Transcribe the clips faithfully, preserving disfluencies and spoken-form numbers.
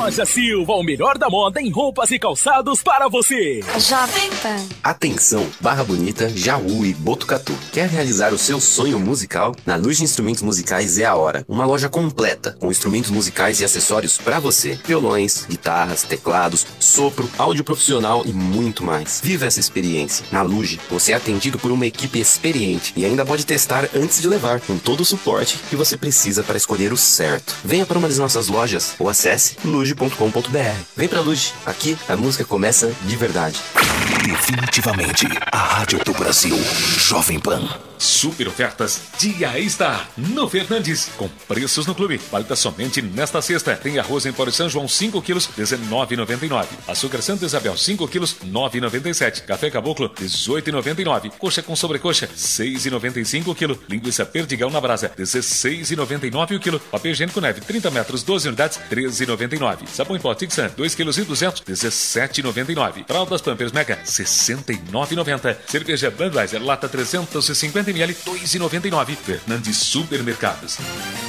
Loja Silva, o melhor da moda em roupas e calçados para você. Jovem Pan. Atenção, Barra Bonita, Jaú e Botucatu. Quer realizar o seu sonho musical? Na Luz de Instrumentos Musicais é a hora. Uma loja completa, com instrumentos musicais e acessórios para você. Violões, guitarras, teclados, sopro, áudio profissional e muito mais. Viva essa experiência. Na Luz, você é atendido por uma equipe experiente e ainda pode testar antes de levar, com todo o suporte que você precisa para escolher o certo. Venha para uma das nossas lojas ou acesse luge ponto com ponto br. Vem pra Luge. Aqui a música começa de verdade. Definitivamente a rádio do Brasil. Jovem Pan. Super ofertas Dia Star no Fernandes, com preços no clube, válida somente nesta sexta. Tem arroz em pó São João cinco quilos, dezenove reais e noventa e nove centavos. Açúcar Santa Isabel cinco quilos, nove reais e noventa e sete centavos. Café Caboclo, dezoito reais e noventa e nove centavos. Coxa com sobrecoxa, seis reais e noventa e cinco centavos o quilo. Linguiça Perdigão na brasa, dezesseis reais e noventa e nove centavos o quilo. Papel higiênico neve, trinta metros, doze unidades, treze reais e noventa e nove centavos. Sabão em pó Tixan, dois quilos e duzentos, dezessete reais e noventa e nove centavos. Fraldas Pampers Mega, sessenta e nove reais e noventa centavos. Cerveja Budweiser, lata trezentos e cinquenta mililitros, dois reais e noventa e nove centavos. Fernandes Supermercados.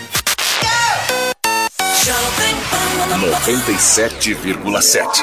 noventa e sete vírgula sete.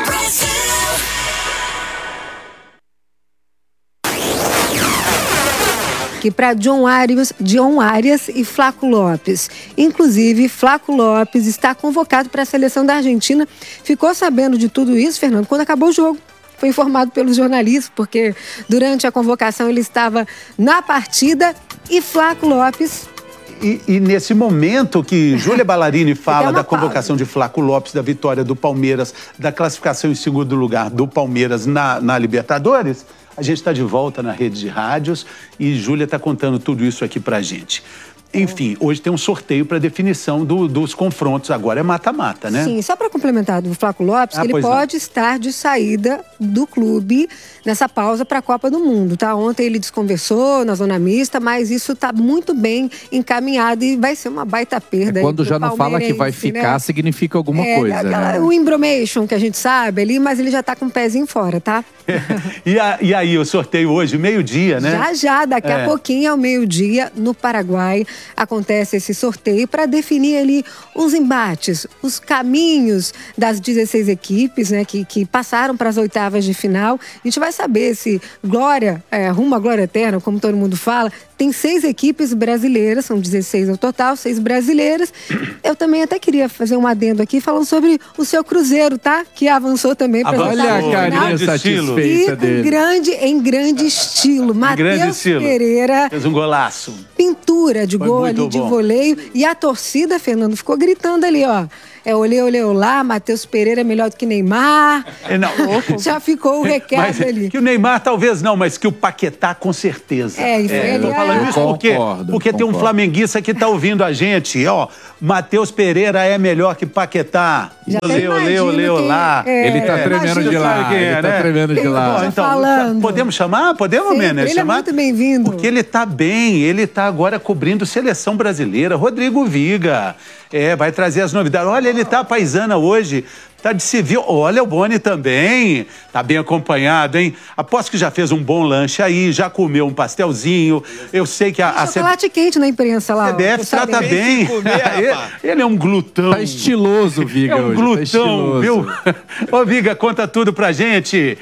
Aqui para John Arias, John Arias e Flaco Lopes. Inclusive, Flaco Lopes está convocado para a seleção da Argentina. Ficou sabendo de tudo isso, Fernando, quando acabou o jogo. Foi informado pelos jornalistas, porque durante a convocação ele estava na partida. E Flaco Lopes... E, e nesse momento que Júlia Ballarini fala da convocação de Flaco Lopes, da vitória do Palmeiras, da classificação em segundo lugar do Palmeiras na, na Libertadores, a gente está de volta na rede de rádios e Júlia está contando tudo isso aqui pra gente. Enfim, hoje tem um sorteio para definição do, dos confrontos. Agora é mata-mata, né? Sim, só para complementar do Flaco Lopes, ah, ele pode não. estar de saída do clube nessa pausa para a Copa do Mundo, tá? Ontem ele desconversou na zona mista, mas isso está muito bem encaminhado e vai ser uma baita perda. É quando já não fala que vai ficar, né? Significa alguma é, coisa. Aquela, né? O embromation que a gente sabe ali, mas ele já está com o pezinho fora, tá? e, a, e aí, o sorteio hoje, meio-dia, né? Já, já, daqui é. a pouquinho, ao meio-dia, no Paraguai, acontece esse sorteio para definir ali os embates, os caminhos das dezesseis equipes, né, que, que passaram para as oitavas de final. A gente vai saber se Glória, é, rumo à Glória Eterna, como todo mundo fala, tem seis equipes brasileiras, são dezesseis ao total, seis brasileiras. Eu também até queria fazer um adendo aqui falando sobre o seu Cruzeiro, tá? Que avançou também para a Olha a carinha satisfeita e dele. Em grande, em grande estilo. Matheus Pereira. Fez um golaço. Pintura de Foi gol ali, de voleio. E a torcida, Fernando, ficou gritando ali, ó. É olê, olê, olá, Matheus Pereira é melhor do que Neymar. É, não. Já ficou o recado mas, ali. Que o Neymar talvez não, mas que o Paquetá com certeza. É, e foi é, ali. Tô falando isso porque, concordo, porque concordo. tem um flamenguista que tá ouvindo a gente. Ó, Matheus Pereira é melhor que Paquetá. Já olê, olê, olê, olá. É, ele tá tremendo de lá, quem é, ele tá né? tremendo de lá. Bom, então, falando. podemos chamar? Podemos, Sim, Menes? ele chamar? é muito bem-vindo. Porque ele tá bem, ele tá agora cobrindo seleção brasileira. Rodrigo Viga. É, vai trazer as novidades. Olha, ele tá paisana hoje. Tá de civil. Olha, o Boni também. Tá bem acompanhado, hein? Aposto que já fez um bom lanche aí, já comeu um pastelzinho. Eu sei que a... a chocolate C... quente na imprensa lá. C B F trata bem. Comer, ele é um glutão. Tá estiloso, Viga. É um hoje. glutão, tá viu? Ô, Viga, conta tudo pra gente.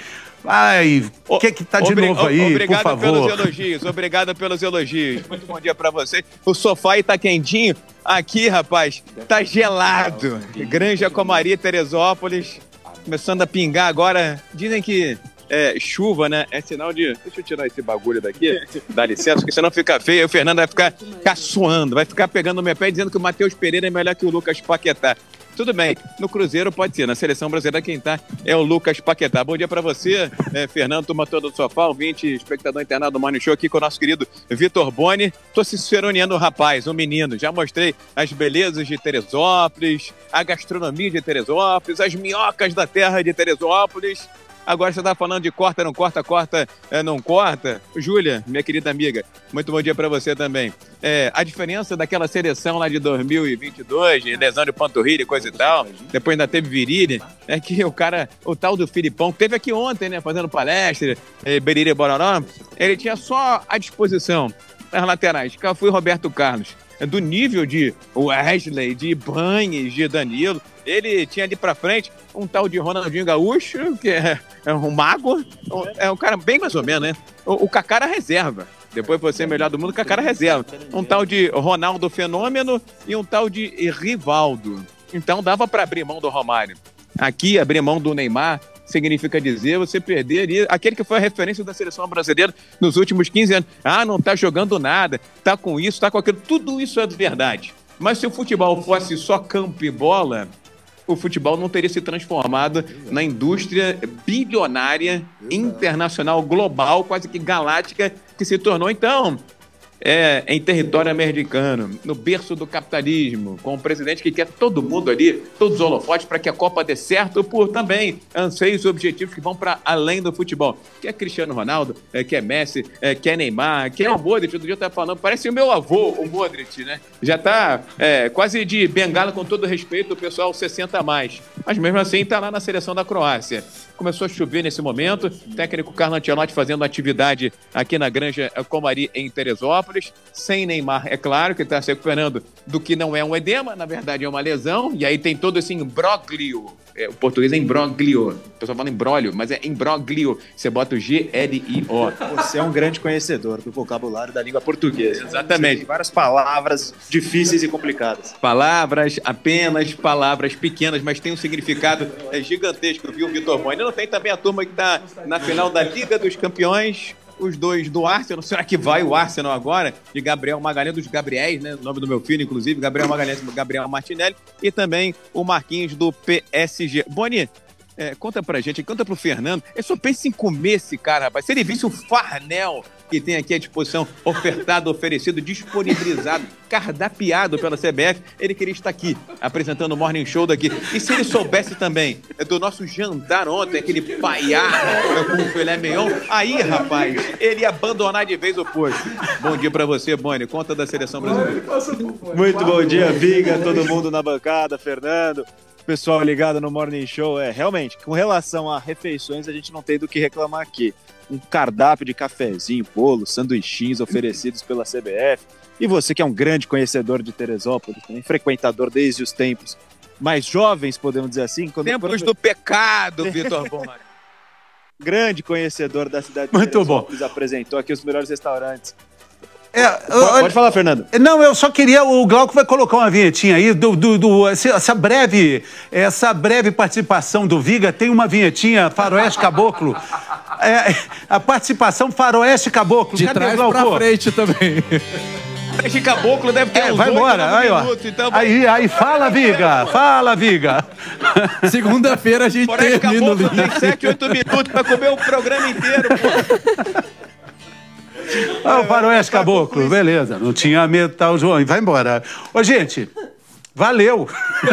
Ai, o que que tá de Obri- novo aí, Obrigado por favor? pelos elogios, obrigado pelos elogios. Muito bom dia pra você. O sofá aí tá quentinho. Aqui, rapaz, tá gelado. Granja Comaria, Teresópolis. Começando a pingar agora. Dizem que é, chuva, né? É sinal de... Deixa eu tirar esse bagulho daqui. Dá licença, porque senão fica feio. Aí o Fernando vai ficar caçoando, vai ficar pegando no meu pé dizendo que o Matheus Pereira é melhor que o Lucas Paquetá. Tudo bem, no Cruzeiro pode ser, na seleção brasileira quem tá é o Lucas Paquetá. Bom dia pra você, é, Fernando, turma toda do sofá, ouvinte, espectador internado do Morning Show aqui com o nosso querido Vitor Boni. Tô ciceroneando o rapaz, o menino, já mostrei as belezas de Teresópolis, a gastronomia de Teresópolis, as minhocas da terra de Teresópolis. Agora você tá falando de corta, não corta, corta, é, não corta. Júlia, minha querida amiga, muito bom dia pra você também. É, a diferença daquela seleção lá de dois mil e vinte e dois, de lesão de panturrilha e coisa e tal, depois ainda teve virilha, é que o cara, o tal do Filipão, que teve aqui ontem, né, fazendo palestra, é, Beriri e Bororó, ele tinha só à disposição nas laterais, Cafu e Roberto Carlos. Do nível de Wesley, de Ibañez, de Danilo, Ele tinha ali pra frente um tal de Ronaldinho Gaúcho, que é, é um mago, é um cara bem mais ou menos, né? O, o Kaká era reserva. Depois de você melhor do mundo, o Kaká era reserva. Um tal de Ronaldo Fenômeno e um tal de Rivaldo. Então dava pra abrir mão do Romário. Aqui, abrir mão do Neymar significa dizer você perder ali aquele que foi a referência da seleção brasileira nos últimos quinze anos. Ah, não tá jogando nada, tá com isso, tá com aquilo. Tudo isso é verdade. Mas se o futebol fosse só campo e bola, o futebol não teria se transformado na indústria bilionária, internacional, global, quase que galáctica, que se tornou. Então, é, em território americano, no berço do capitalismo, com um presidente que quer todo mundo ali, todos os holofotes, para que a Copa dê certo, por também anseios e objetivos que vão para além do futebol. Quer Cristiano Ronaldo, é, quer Messi, é, quer Neymar, quer o Modric. Outro dia eu estava falando, parece o meu avô, o Modric, né? Já está é, quase de bengala, com todo respeito, o pessoal sessenta a mais. Mas mesmo assim está lá na seleção da Croácia. Começou a chover nesse momento, o técnico Carlo Ancelotti fazendo atividade aqui na Granja Comari, em Teresópolis, sem Neymar, é claro, que está se recuperando do que não é um edema, na verdade é uma lesão, e aí tem todo esse imbróglio, é, o português é imbróglio, o pessoal fala imbróglio, mas é imbróglio, você bota o G L I O. Você é um grande conhecedor do vocabulário da língua portuguesa. Exatamente. Tem várias palavras difíceis e complicadas. Palavras, apenas palavras pequenas, mas tem um significado é, gigantesco, viu, Vitor Boni? Não tem também a turma que está na final da Liga dos Campeões, os dois do Arsenal. Será que vai o Arsenal agora? De Gabriel Magalhães, dos Gabriéis, né? O nome do meu filho, inclusive, Gabriel Magalhães e Gabriel Martinelli. E também o Marquinhos do P S G. Boni, é, conta pra gente, conta pro Fernando. Eu só penso em comer esse cara, rapaz. Se ele visse o farnel que tem aqui à disposição, ofertado, oferecido, disponibilizado, cardapiado pela C B F, ele queria estar aqui, apresentando o Morning Show daqui. E se ele soubesse também do nosso jantar ontem, aquele paiá com o filé mignon, aí, rapaz, ele ia abandonar de vez o posto. Bom dia pra você, Boni. Conta da seleção brasileira. Muito bom dia, Viga, todo mundo na bancada, Fernando. Pessoal ligado no Morning Show, é realmente, com relação a refeições, a gente não tem do que reclamar aqui. Um cardápio de cafezinho, bolo, sanduichinhos oferecidos pela C B F. E você que é um grande conhecedor de Teresópolis, também frequentador desde os tempos mais jovens, podemos dizer assim. Quando Tempos do pecado, Vitor Boni. Grande conhecedor da cidade de Muito Teresópolis, bom. apresentou aqui os melhores restaurantes. É, pode, pode falar, Fernando. Não, eu só queria, o Glauco vai colocar uma vinhetinha aí, do, do, do, essa, breve, essa breve participação do Viga, tem uma vinhetinha, Faroeste Caboclo. É, a participação Faroeste Caboclo. De Cadê trás o Glauco? pra frente também. Esse caboclo deve ter É, uns vai oito, embora, nove aí, ó. minutos, então... Aí, aí, fala, Viga, fala, Viga. Segunda-feira a gente Parece termina o caboclo link. tem sete, oito minutos pra comer o programa inteiro, pô. Ah, o Faroeste Caboclo, beleza. Não tinha metal, João. E vai embora. Ô, gente, valeu.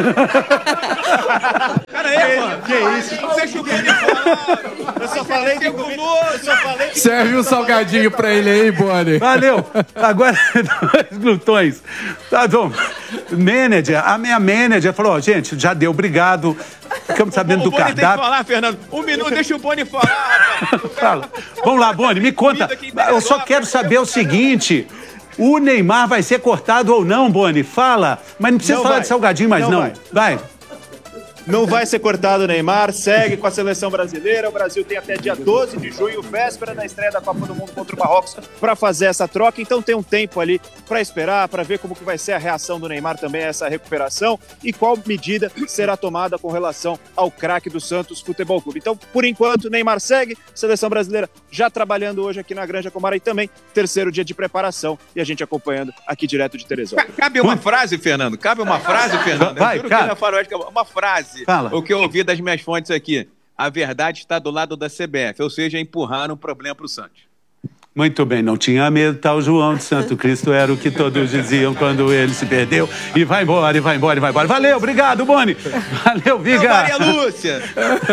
Cara, aí, mano. Que isso? Você chegou ele falar. Eu só falei que eu só falei que Serve um salgadinho pra ele aí, Boni. Valeu. Agora, dois glutões. Tá bom. Manager, a minha manager falou, ó, gente, já deu, obrigado. Ficamos sabendo do O Boni tem que cardápio. falar, Fernando. Um minuto, deixa o Boni falar, rapaz. Fala. Vamos lá, Boni, me conta. Eu só quero saber o seguinte... O Neymar vai ser cortado ou não, Boni? Fala. Mas não precisa Não falar vai. de salgadinho mais, Não não. vai. Vai. Não vai ser cortado o Neymar, segue com a seleção brasileira. O Brasil tem até dia doze de junho, véspera da estreia da Copa do Mundo contra o Marrocos, para fazer essa troca. Então tem um tempo ali para esperar, para ver como que vai ser a reação do Neymar também a essa recuperação e qual medida será tomada com relação ao craque do Santos Futebol Clube. Então, por enquanto, Neymar segue, seleção brasileira já trabalhando hoje aqui na Granja Comari também, terceiro dia de preparação e a gente acompanhando aqui direto de Teresópolis. Cabe uma frase, Fernando? Cabe uma frase, Fernando? Vai, Eu juro cara. que na Faroeste, uma frase. Fala. O que eu ouvi das minhas fontes aqui. A verdade está do lado da C B F, ou seja, empurraram o problema para o Santos. Muito bem, não tinha medo, tal João de Santo Cristo era o que todos diziam quando ele se perdeu. E vai embora, e vai embora, e vai embora. Valeu, obrigado, Boni. Valeu, Viga. Maria Lúcia!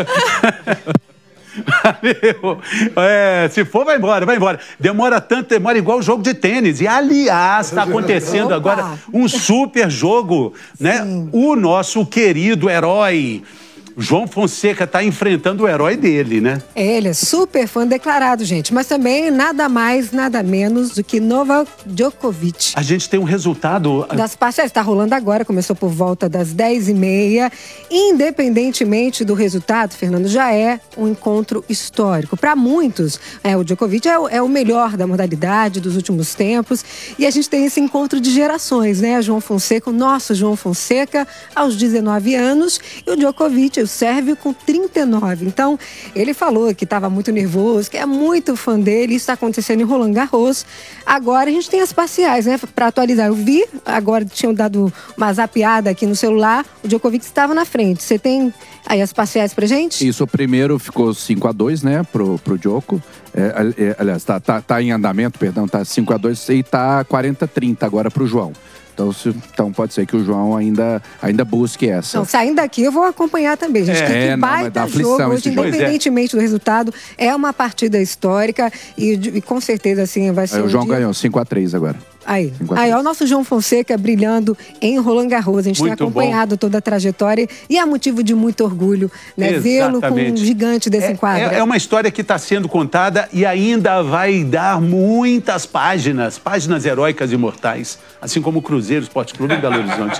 Valeu. É, se for, vai embora, vai embora. Demora tanto, demora igual jogo de tênis. E, aliás, está acontecendo Opa. agora um super jogo, né? O nosso querido herói João Fonseca está enfrentando o herói dele, né? Ele é super fã declarado, gente. Mas também nada mais, nada menos do que Novak Djokovic. A gente tem um resultado... Das parciais, está rolando agora, começou por volta das dez e meia. Independentemente do resultado, Fernando, já é um encontro histórico. Para muitos, é, o Djokovic é o, é o melhor da modalidade dos últimos tempos. E a gente tem esse encontro de gerações, né? João Fonseca, o nosso João Fonseca, aos dezenove anos, e o Djokovic, o sérvio, com trinta e nove. Então, ele falou que estava muito nervoso, que é muito fã dele. Isso está acontecendo em Roland Garros. Agora a gente tem as parciais, né? Para atualizar, eu vi, agora tinham dado uma zapeada aqui no celular, o Djokovic estava na frente. Você tem aí as parciais pra gente? Isso, o primeiro ficou cinco a dois, né, pro, pro Djoko. É, é, aliás, tá, tá, tá em andamento, perdão, tá cinco a dois e tá quarenta a trinta agora pro João. Então, se, então pode ser que o João ainda, ainda busque essa. Então, saindo daqui, eu vou acompanhar também, gente. É, que é, não, baita mas dá jogo, aflição hoje, esse jogo. independentemente do resultado, é uma partida histórica e, e com certeza, assim, vai ser Aí, um o João dia... ganhou cinco a três agora. Aí, aí ó, o nosso João Fonseca brilhando em Roland Garros. A gente Muito tem acompanhado bom. toda a trajetória e é motivo de muito orgulho, né? Vê-lo com um gigante desse é, enquadro. É, é uma história que está sendo contada e ainda vai dar muitas páginas, páginas heróicas imortais, assim como o Cruzeiro Esporte Clube em Belo Horizonte.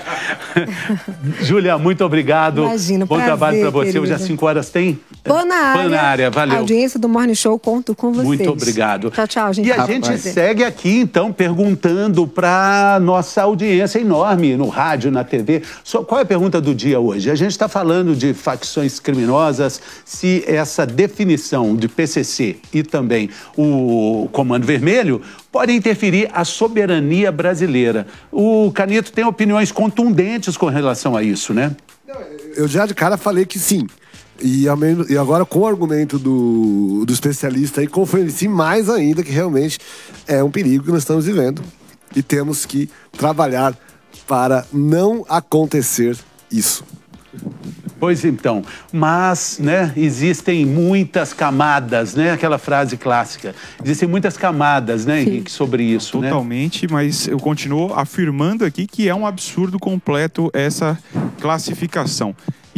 Júlia, muito obrigado. Imagina, bom prazer, trabalho para você. querido. Hoje às cinco horas tem? Pô na área. Pô na área, valeu. A audiência do Morning Show, conto com vocês. Muito obrigado. Tchau, tchau, gente. E a Rapaz. gente segue aqui, então, perguntando para nossa audiência enorme no rádio, na T V. So, qual é a pergunta do dia hoje? A gente está falando de facções criminosas, se essa definição de P C C e também o Comando Vermelho pode interferir a soberania brasileira. O Canito tem opiniões contundentes com relação a isso, né? Eu já de cara falei que sim. E, agora, com o argumento do, do especialista, aí confereci mais ainda que realmente é um perigo que nós estamos vivendo. E temos que trabalhar para não acontecer isso. Pois então, mas, né, existem muitas camadas, né, aquela frase clássica. Existem muitas camadas, né, Henrique, sobre isso, Totalmente, né? Totalmente, mas eu continuo afirmando aqui que é um absurdo completo essa classificação.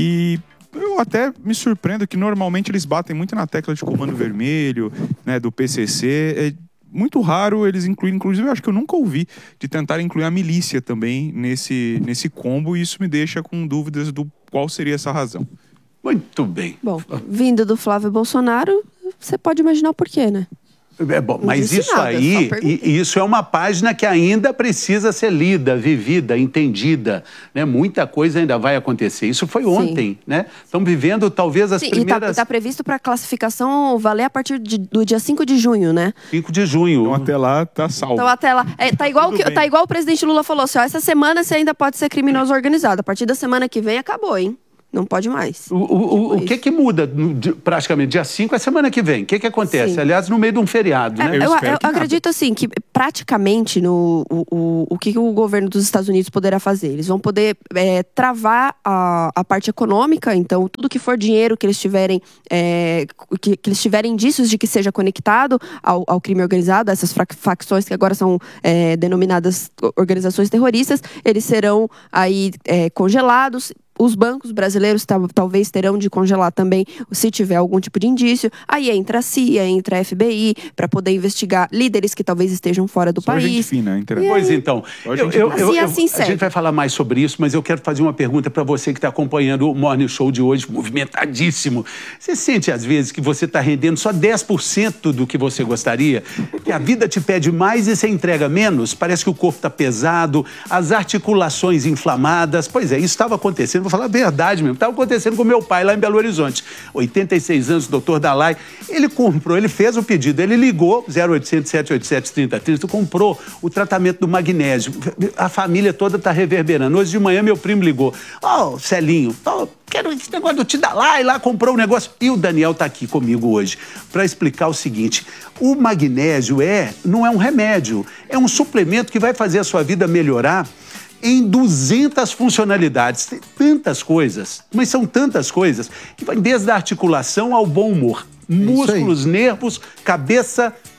E eu até me surpreendo que normalmente eles batem muito na tecla de Comando Vermelho, né, do P C C. É muito raro eles incluírem, inclusive eu acho que eu nunca ouvi de tentar incluir a milícia também nesse, nesse combo, e isso me deixa com dúvidas do qual seria essa razão. Muito bem. Bom, vindo do Flávio Bolsonaro, você pode imaginar o porquê, né? É bom, mas isso nada, aí, e, isso é uma página que ainda precisa ser lida, vivida, entendida, né? Muita coisa ainda vai acontecer. Isso foi ontem, Sim. né? Estão vivendo talvez as Sim, primeiras... E está tá previsto para a classificação valer a partir de, do dia cinco de junho, né? cinco de junho. Então até lá tá salvo. Então até lá, é, tá, igual que, tá igual o presidente Lula falou assim, ó, essa semana você ainda pode ser criminoso organizado, a partir da semana que vem acabou, hein? Não pode mais. O, o, o, o que que muda no, de, praticamente dia cinco é semana que vem? O que que acontece? Sim. Aliás, no meio de um feriado, é, né? Eu, eu, eu acredito assim que praticamente no, o, o, o que o governo dos Estados Unidos poderá fazer? Eles vão poder é, travar a, a parte econômica, então tudo que for dinheiro que eles tiverem, é, que, que eles tiverem indícios de que seja conectado ao, ao crime organizado, essas facções que agora são é, denominadas organizações terroristas, eles serão aí é, congelados. Os bancos brasileiros talvez terão de congelar também se tiver algum tipo de indício. Aí entra a C I A, entra a F B I, para poder investigar líderes que talvez estejam fora do Só país. Gente fina, aí... Pois então, eu, eu, eu, assim, eu, assim a gente vai falar mais sobre isso, mas eu quero fazer uma pergunta para você que está acompanhando o Morning Show de hoje, movimentadíssimo. Você sente às vezes que você está rendendo só dez por cento do que você gostaria? Que a vida te pede mais e você entrega menos? Parece que o corpo está pesado, as articulações inflamadas. Pois é, isso estava acontecendo. Vou falar a verdade mesmo, estava acontecendo com meu pai lá em Belo Horizonte, oitenta e seis anos, doutor Dalai, ele comprou, ele fez o pedido, ele ligou, zero oitocentos, sete oito sete, trinta trinta, comprou o tratamento do magnésio, a família toda está reverberando. Hoje de manhã meu primo ligou, ó, oh, Celinho, oh, quero esse negócio do Tidalai, lá comprou o negócio, e o Daniel está aqui comigo hoje para explicar o seguinte, o magnésio é, não é um remédio, é um suplemento que vai fazer a sua vida melhorar em duzentas funcionalidades, tem tantas coisas, mas são tantas coisas, que vai desde a articulação ao bom humor, músculos, nervos, cabeça e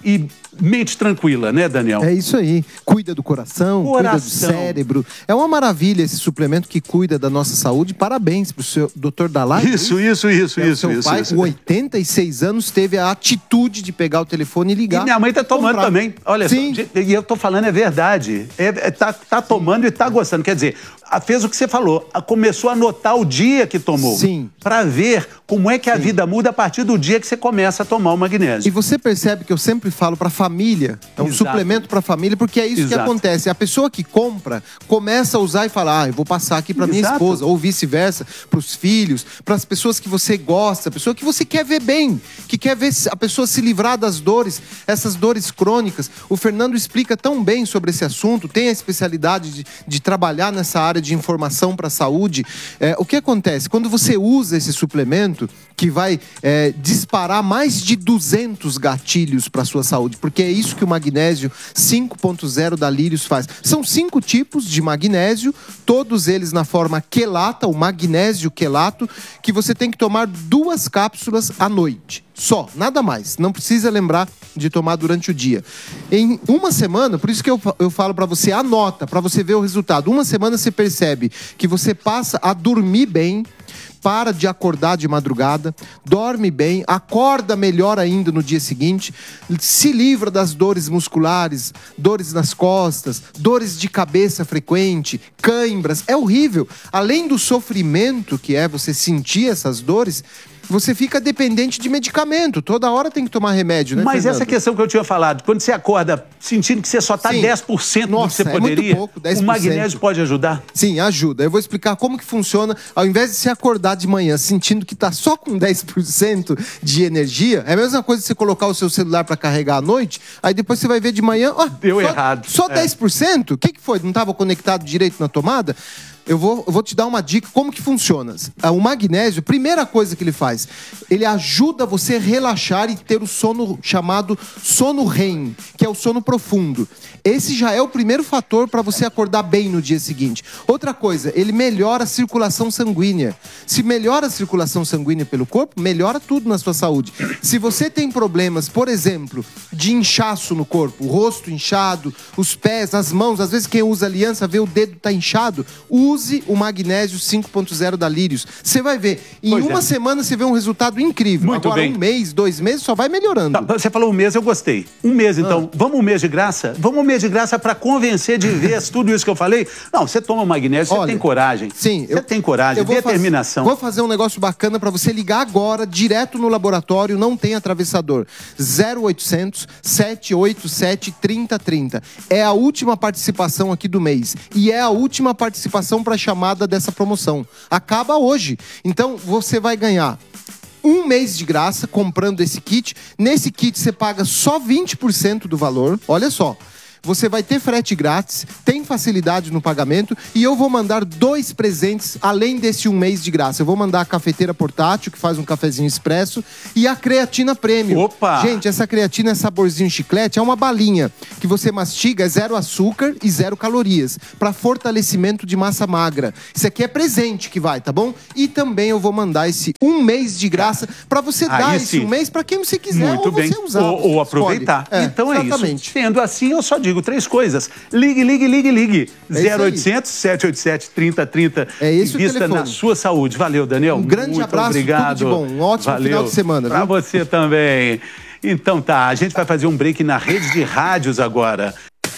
mente tranquila, né, Daniel? É isso aí. Cuida do coração, Coração. cuida do cérebro. É uma maravilha esse suplemento que cuida da nossa saúde. Parabéns pro seu doutor Dalai. Isso, isso, isso, é isso, o seu isso, pai, isso. com oitenta e seis anos, teve a atitude de pegar o telefone e ligar. E minha mãe tá tomando comprar. também. Olha Sim. só, e eu tô falando é verdade. É, é, tá, tá tomando e tá gostando. Quer dizer, a- fez o que você falou, a- começou a anotar o dia que tomou. Sim. Pra ver como é que a vida muda a partir do dia que você começa a tomar o magnésio. E você percebe que eu sempre falo pra família, é um Exato. suplemento pra família, porque é isso que Exato. acontece. A pessoa que compra começa a usar e fala: ah, eu vou passar aqui pra minha Exato. esposa, ou vice-versa, pros filhos, pras pessoas que você gosta, a pessoa que você quer ver bem, que quer ver a pessoa se livrar das dores, essas dores crônicas. O Fernando explica tão bem sobre esse assunto, tem a especialidade de, de trabalhar nessa área de informação para a saúde. É, o que acontece? Quando você usa esse suplemento, que vai é, disparar mais de duzentos gatilhos para sua saúde, porque é isso que o magnésio cinco ponto zero da Lírios faz. São cinco tipos de magnésio, todos eles na forma quelata, o magnésio quelato, que você tem que tomar duas cápsulas à noite. Só, nada mais. Não precisa lembrar de tomar durante o dia. Em uma semana, por isso que eu, eu falo pra você, anota, pra você ver o resultado. Uma semana você percebe que você passa a dormir bem, para de acordar de madrugada, dorme bem, acorda melhor ainda no dia seguinte, se livra das dores musculares, dores nas costas, dores de cabeça frequente, cãibras. É horrível. Além do sofrimento que é você sentir essas dores, você fica dependente de medicamento. Toda hora tem que tomar remédio, né, Mas Fernando? essa questão que eu tinha falado, quando você acorda sentindo que você só está Sim. dez por cento do que Nossa, você é muito poderia, pouco, dez o por cento. magnésio pode ajudar? Sim, ajuda. Eu vou explicar como que funciona. Ao invés de você acordar de manhã sentindo que tá só com dez por cento de energia, é a mesma coisa que você colocar o seu celular para carregar à noite, aí depois você vai ver de manhã, ó, Deu só, errado. Só É. dez por cento? O que que foi? Não estava conectado direito na tomada? Eu vou, eu vou te dar uma dica como que funciona. O magnésio, primeira coisa que ele faz, ele ajuda você a relaxar e ter o sono chamado sono REM, que é o sono profundo. Esse já é o primeiro fator para você acordar bem no dia seguinte. Outra coisa, ele melhora a circulação sanguínea. Se melhora a circulação sanguínea pelo corpo, melhora tudo na sua saúde. Se você tem problemas, por exemplo, de inchaço no corpo, o rosto inchado, os pés, as mãos, às vezes quem usa aliança vê o dedo tá inchado, use o magnésio cinco ponto zero da Lírios. Você vai ver, em Pois uma é. semana você vê um resultado incrível. Muito Agora, bem. um mês, dois meses, só vai melhorando. Tá, você falou um mês, eu gostei. Um mês, então. Ah. Vamos um mês de graça? Vamos um mês de graça para convencer de ver tudo isso que eu falei? Não, você toma magnésio, Olha, você tem coragem. Sim. Você tem coragem, eu vou determinação. Faz, vou fazer um negócio bacana pra você ligar agora, direto no laboratório, não tem atravessador. zero oitocentos, sete oito sete, três zero três zero. É a última participação aqui do mês. E é a última participação pra chamada dessa promoção. Acaba hoje. Então, você vai ganhar um mês de graça comprando esse kit. Nesse kit, você paga só vinte por cento do valor. Olha só. Você vai ter frete grátis, tem facilidade no pagamento e eu vou mandar dois presentes além desse um mês de graça. Eu vou mandar a cafeteira portátil, que faz um cafezinho expresso, e a creatina premium. Opa! Gente, essa creatina é saborzinho chiclete, é uma balinha que você mastiga, é zero açúcar e zero calorias, para fortalecimento de massa magra. Isso aqui é presente que vai, tá bom? E também eu vou mandar esse um mês de graça para você Aí dar esse sim. um mês para quem você quiser Muito ou bem. você usar. Ou, ou Escolhe. aproveitar. É, então é exatamente. isso. Sendo assim, eu só digo três coisas. Ligue, ligue, ligue, ligue. É isso zero aí. oitocentos, sete oito sete, três zero três zero. É esse o Invista telefone. na sua saúde. Valeu, Daniel. Um grande Muito abraço, obrigado. tudo de bom. Um ótimo Valeu. final de semana, Pra viu? você também. Então tá, a gente vai fazer um break na rede de rádios agora.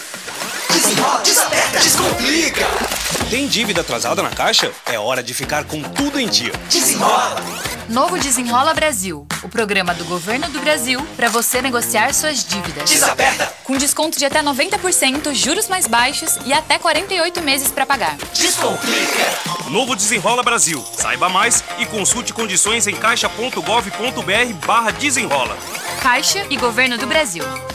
Desenrola, desaperta, descomplica. Tem dívida atrasada na Caixa? É hora de ficar com tudo em dia. Desenrola. Novo Desenrola Brasil, o programa do Governo do Brasil para você negociar suas dívidas. Desaperta. Com desconto de até noventa por cento, juros mais baixos e até quarenta e oito meses para pagar. Descomplica. Novo Desenrola Brasil. Saiba mais e consulte condições em caixa ponto gov ponto br barra desenrola. Caixa e Governo do Brasil.